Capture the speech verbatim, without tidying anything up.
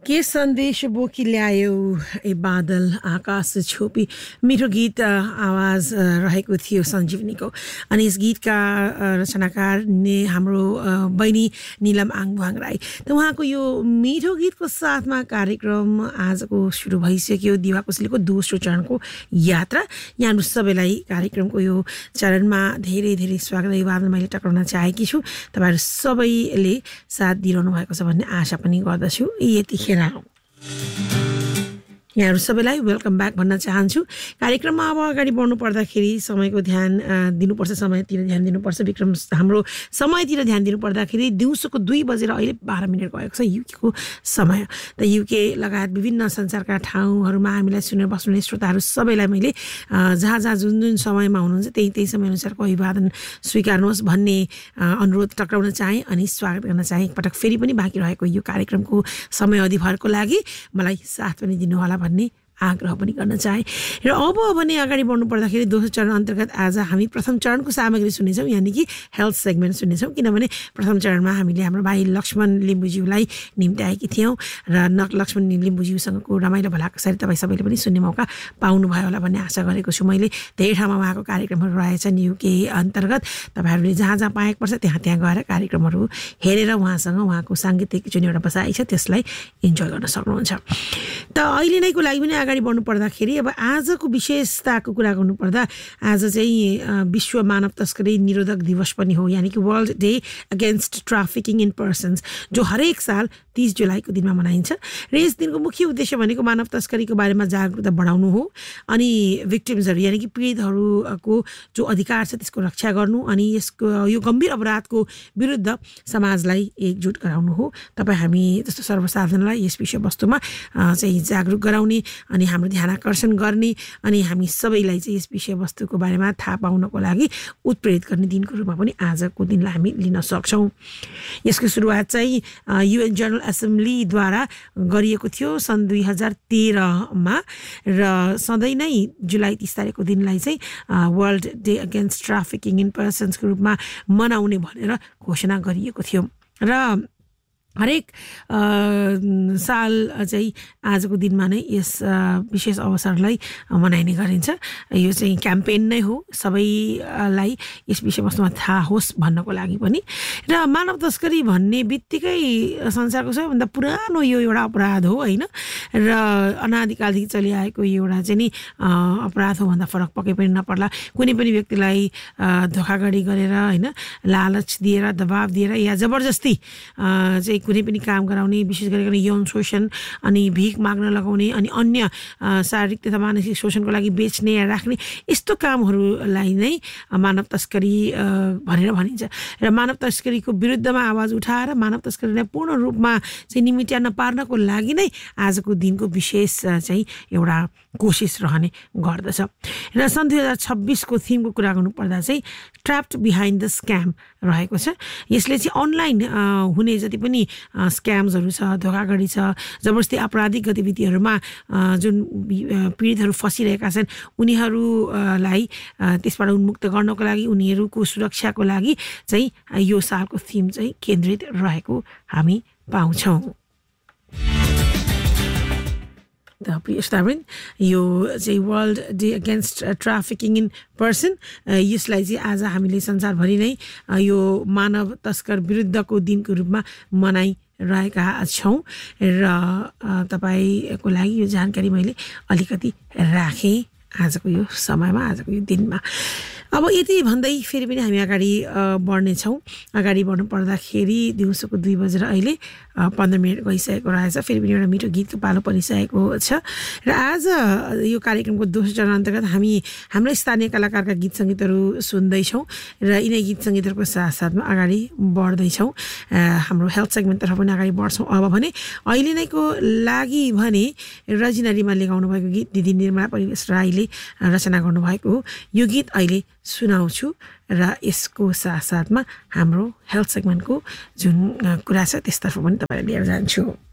के सन्देश बोकी ल्यायो ए बादल आकाश छोपी मिठो गीत आवाज रहेको थियो सञ्जीवनीको। अनि यस गीतका रचनाकार ने हाम्रो बहिनी निलम आङबुहाङ राई। त उहाँको यो मिठो गीतको साथमा कार्यक्रम आजको सुरु भइसक्यो। दिवा कोसेलीको दोस्रो चरणको यात्रा। यहाँहरू सबैलाई कार्यक्रमको यो चरणमा धेरै धेरै स्वागत अभिवादन मैले टक्राउन चाहेकी छु। तपाईँहरू सबैले साथ दिइरहनु भएको छ भन्ने आशा पनि गर्दछु। यतिखेर यहाँहरू सबैलाई वेलकम ब्याक भन्न चाहन्छु। कार्यक्रममा अब अगाडि बढ्नु पर्दाखेरि समयको ध्यान दिनुपर्छ, समयतिर ध्यान दिनुपर्छ। विक्रम हाम्रो समयतिर ध्यान दिनु पर्दाखेरि दिउँसोको दुई बजेर अहिले बाह्र मिनट गएको छ युकेको समय। त युके लगायत विभिन्न संसारका ठाउँहरूमा हामीलाई सुनेर बस्नुहुने श्रोताहरू सबैलाई मैले जहाँ जहाँ जुन जुन समयमा हुनुहुन्छ त्यही त्यही समयअनुसारको अभिवादन स्वीकार्नुहोस् भन्ने अनुरोध टक्राउन चाहेँ अनि स्वागत गर्न चाहेँ। एकपटक फेरि पनि बाँकी रहेको यो कार्यक्रमको समय अवधिभरको लागि मलाई साथ पनि दिनुहोला भन्ने आग्रह पनि गर्न चाहे। र अब भने अगाडि बढ्नु पर्दाखेरि दोस्रो चरण अन्तर्गत आज हामी प्रथम चरणको सामग्री सुन्नेछौँ, यानि कि हेल्थ सेगमेन्ट सुन्नेछौँ। किनभने प्रथम चरणमा हामीले हाम्रो भाइ लक्ष्मण लिम्बुज्यूलाई निम्त्याएकी थियौँ र नक लक्ष्मण लिम्बुज्यूसँगको रमाइलो भलाकसारी तपाईँ सबैले पनि सुन्ने मौका पाउनुभयो होला भन्ने आशा गरेको छु। मैले धेरै ठाउँमा उहाँको कार्यक्रमहरू रहेछन् युके अन्तर्गत। तपाईँहरूले जहाँ जहाँ पाएको पर्छ त्यहाँ त्यहाँ गएर कार्यक्रमहरू हेरेर उहाँसँग उहाँको साङ्गीतिक जुन एउटा बसाइ छ त्यसलाई इन्जोय गर्न सक्नुहुन्छ। त अहिले नैको लागि पनि अगाडि बढ्नु पर्दाखेरि अब आजको विशेषताको कुरा गर्नुपर्दा आज चाहिँ विश्व मानव तस्करी निरोधक दिवस पनि हो, यानि कि world day against trafficking in persons, जो हरेक साल तीस जुलाईको दिनमा मनाइन्छ। र यस दिनको मुख्य उद्देश्य भनेको मानव तस्करीको बारेमा जागरुकता बढाउनु हो अनि भिक्टिम्सहरू यानि कि पीडितहरूको जो अधिकार छ त्यसको रक्षा गर्नु अनि यसको यो गम्भीर अपराधको विरुद्ध समाजलाई एकजुट गराउनु हो। तपाईँ हामी जस्तो सर्वसाधारणलाई यस विषयवस्तुमा चाहिँ जागरुक गराउने अनि हाम्रो ध्यान आकर्षण गर्ने अनि हामी सबैलाई चाहिँ यस विषयवस्तुको बारेमा थाहा पाउनको लागि उत्प्रेरित गर्ने दिनको रूपमा पनि आजको दिनलाई हामी लिन सक्छौँ। यसको सुरुवात चाहिँ युएन जनरल एसेम्ब्लीद्वारा गरिएको थियो सन् दुई हजार तेह्रमा र सधैँ नै जुलाई तिस तारिकको दिनलाई चाहिँ world day against trafficking in पर्सन्सको रूपमा मनाउने भनेर घोषणा गरिएको थियो। र हरेक साल चाहिँ आजको दिनमा नै यस विशेष अवसरलाई मनाइने गरिन्छ। यो चाहिँ क्याम्पेन नै हो, सबैलाई यस विषयवस्तुमा थाहा होस् भन्नको लागि पनि। र मानव तस्करी भन्ने बित्तिकै संसारको सबैभन्दा पुरानो यो एउटा अपराध हो होइन, र अनादिकालदेखि चलिआएको यो एउटा चाहिँ नि अपराध हो भन्दा फरक पक्कै पनि नपर्ला। कुनै पनि व्यक्तिलाई धोखाधडी गरेर होइन, लालच दिएर, दबाब दिएर या जबरजस्ती चाहिँ कुनै पनि काम गराउने, विशेष गरिकन यौन शोषण अनि भिख माग्न लगाउने अनि अन्य शारीरिक तथा मानसिक शोषणको लागि बेच्ने या राख्ने यस्तो कामहरूलाई नै मानव तस्करी भनेर भनिन्छ। र मानव तस्करीको विरुद्धमा आवाज उठाएर मानव तस्करीलाई पूर्ण रूपमा चाहिँ निमिट्याउन पार्नको लागि नै आजको दिनको विशेष चाहिँ एउटा कोसिस रहने गर्दछ। र सन् दुई हजार छब्बिसको थिमको कुरा गर्नुपर्दा चाहिँ ट्र्याप्ड बिहाइन्ड द स्क्याम रहेको छ। यसले चाहिँ अनलाइन हुने जति पनि स्क्याम्सहरू छ, धोखाधडी छ, जबरजस्ती आपराधिक गतिविधिहरूमा जुन पीडितहरू फसिरहेका छन् उनीहरूलाई त्यसबाट उन्मुक्त गर्नको लागि, उनीहरूको सुरक्षाको लागि चाहिँ यो सालको थिम चाहिँ केन्द्रित रहेको हामी पाउँछौँ। प्रिय श्रोतावृन्द, यो चाहिँ world day against trafficking in person, यसलाई चाहिँ आज हामीले संसारभरि नै यो मानव तस्कर विरुद्धको दिनको रूपमा मनाइरहेका छौँ। र तपाईँको लागि यो जानकारी मैले अलिकति राखेँ आजको यो समयमा, आजको यो दिनमा। अब यति भन्दै फेरि पनि हामी अगाडि बढ्नेछौँ। अगाडि बढ्नु पर्दाखेरि दिउँसोको दुई बजेर अहिले पन्ध्र मिनट गइसकेको रहेछ। फेरि पनि एउटा मिठो गीतको पालो परिसकेको छ। र आज यो कार्यक्रमको दोस्रो चरण अन्तर्गत हामी हाम्रै स्थानीय कलाकारका गीत सङ्गीतहरू सुन्दैछौँ र यिनै गीत सङ्गीतहरूको साथसाथमा अगाडि बढ्दैछौँ। हाम्रो हेल्थ सेगमेन्टतर्फ पनि अगाडि बढ्छौँ। अब भने अहिले नैको लागि भने रजिना रिमालले गाउनु भएको गीत दिदी निर्मला परिवेश राईले रचना गर्नुभएको हो। यो गीत अहिले सुनाउँछु र यसको साथसाथमा हाम्रो हेल्थ सेगमेन्टको जुन कुरा छ त्यसतर्फ पनि तपाईँलाई लिएर जान्छु।